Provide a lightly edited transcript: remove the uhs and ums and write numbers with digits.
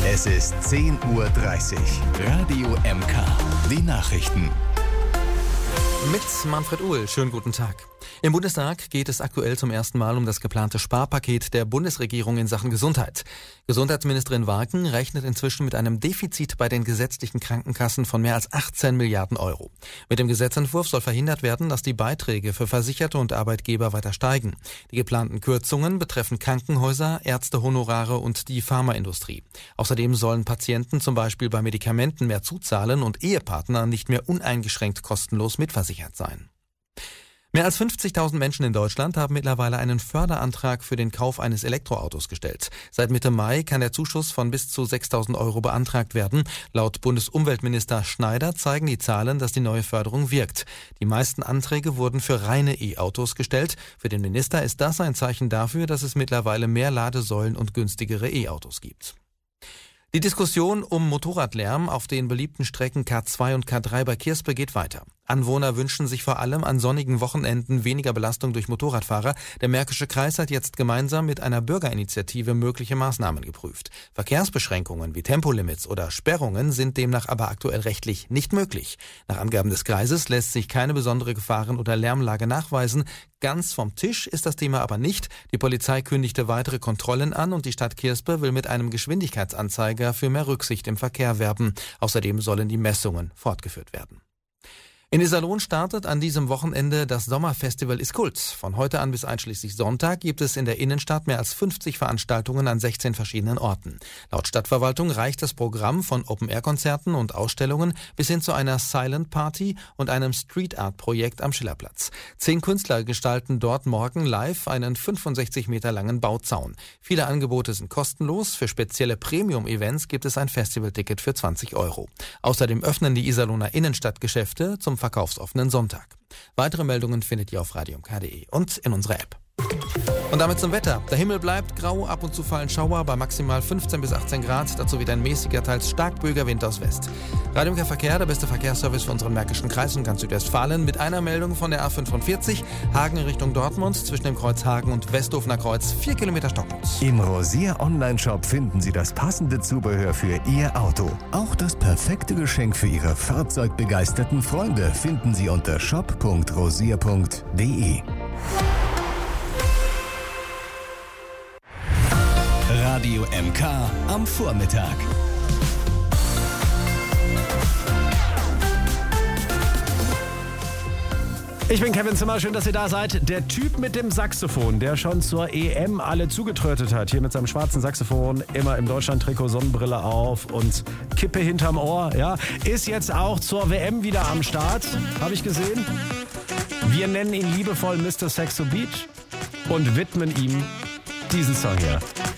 Es ist 10:30 Uhr. Radio MK. Die Nachrichten. Mit Manfred Uhl. Schönen guten Tag. Im Bundestag geht es aktuell zum ersten Mal um das geplante Sparpaket der Bundesregierung in Sachen Gesundheit. Gesundheitsministerin Wagen rechnet inzwischen mit einem Defizit bei den gesetzlichen Krankenkassen von mehr als 18 Milliarden Euro. Mit dem Gesetzentwurf soll verhindert werden, dass die Beiträge für Versicherte und Arbeitgeber weiter steigen. Die geplanten Kürzungen betreffen Krankenhäuser, Ärztehonorare und die Pharmaindustrie. Außerdem sollen Patienten zum Beispiel bei Medikamenten mehr zuzahlen und Ehepartner nicht mehr uneingeschränkt kostenlos mitversichert sein. Mehr als 50.000 Menschen in Deutschland haben mittlerweile einen Förderantrag für den Kauf eines Elektroautos gestellt. Seit Mitte Mai kann der Zuschuss von bis zu 6.000 Euro beantragt werden. Laut Bundesumweltminister Schneider zeigen die Zahlen, dass die neue Förderung wirkt. Die meisten Anträge wurden für reine E-Autos gestellt. Für den Minister ist das ein Zeichen dafür, dass es mittlerweile mehr Ladesäulen und günstigere E-Autos gibt. Die Diskussion um Motorradlärm auf den beliebten Strecken K2 und K3 bei Kirspe geht weiter. Anwohner wünschen sich vor allem an sonnigen Wochenenden weniger Belastung durch Motorradfahrer. Der Märkische Kreis hat jetzt gemeinsam mit einer Bürgerinitiative mögliche Maßnahmen geprüft. Verkehrsbeschränkungen wie Tempolimits oder Sperrungen sind demnach aber aktuell rechtlich nicht möglich. Nach Angaben des Kreises lässt sich keine besondere Gefahren- oder Lärmlage nachweisen. Ganz vom Tisch ist das Thema aber nicht. Die Polizei kündigte weitere Kontrollen an und die Stadt Kirspe will mit einem Geschwindigkeitsanzeiger für mehr Rücksicht im Verkehr werben. Außerdem sollen die Messungen fortgeführt werden. In Iserlohn startet an diesem Wochenende das Sommerfestival Ist-Kult. Von heute an bis einschließlich Sonntag gibt es in der Innenstadt mehr als 50 Veranstaltungen an 16 verschiedenen Orten. Laut Stadtverwaltung reicht das Programm von Open-Air-Konzerten und Ausstellungen bis hin zu einer Silent Party und einem Street-Art-Projekt am Schillerplatz. 10 Künstler gestalten dort morgen live einen 65 Meter langen Bauzaun. Viele Angebote sind kostenlos. Für spezielle Premium-Events gibt es ein Festivalticket für 20 Euro. Außerdem öffnen die Iserlohner Innenstadtgeschäfte zum verkaufsoffenen Sonntag. Weitere Meldungen findet ihr auf radiomk.de und in unserer App. Und damit zum Wetter. Der Himmel bleibt grau, ab und zu fallen Schauer bei maximal 15 bis 18 Grad. Dazu wieder ein mäßiger, teils stark böiger Wind aus West. Radio MK Verkehr, der beste Verkehrsservice für unseren Märkischen Kreis und ganz Südwestfalen. Mit einer Meldung von der A45, Hagen Richtung Dortmund, zwischen dem Kreuz Hagen und Westhofener Kreuz, 4 Kilometer stockend. Im Rosier Online-Shop finden Sie das passende Zubehör für Ihr Auto. Auch das perfekte Geschenk für Ihre fahrzeugbegeisterten Freunde finden Sie unter shop.rosier.de. Radio MK am Vormittag. Ich bin Kevin Zimmer, schön, dass ihr da seid. Der Typ mit dem Saxophon, der schon zur EM alle zugetrötet hat, hier mit seinem schwarzen Saxophon, immer im Deutschland-Trikot, Sonnenbrille auf und Kippe hinterm Ohr, ja, ist jetzt auch zur WM wieder am Start, habe ich gesehen. Wir nennen ihn liebevoll Mr. Saxo Beat und widmen ihm diesen Song hier.